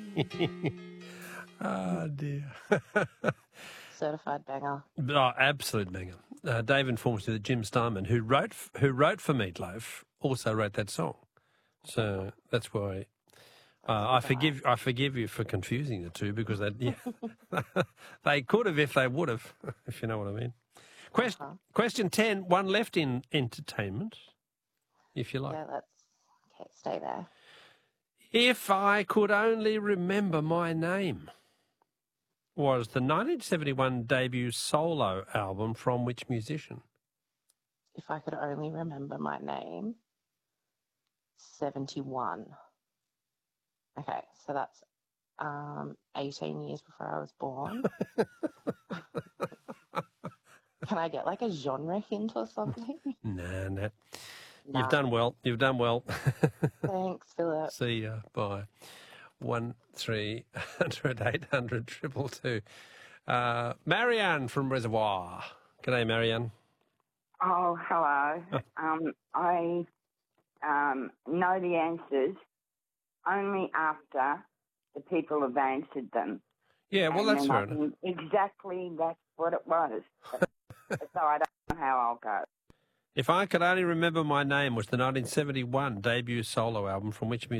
Oh, dear. Certified banger. Oh, absolute banger. Dave informs me that Jim Steinman, who wrote for Meatloaf, also wrote that song. So that's why I forgive you for confusing the two, because they could have if they would have, if you know what I mean. Question 10, one left in entertainment, if you like. Yeah, stay there. If I Could Only Remember My Name was the 1971 debut solo album from which musician? If I Could Only Remember My Name, 71. Okay, so that's 18 years before I was born. Can I get like a genre hint or something? Nah. You've done well. Thanks, Philip. See ya. Bye. 1300 800 222. Marianne from Reservoir. G'day, Marianne. Oh, hello. I know the answers only after the people have answered them. Yeah, well, that's fair enough. Exactly, that's what it was. So I don't know how I'll go. If I Could Only Remember My Name was the 1971 debut solo album from which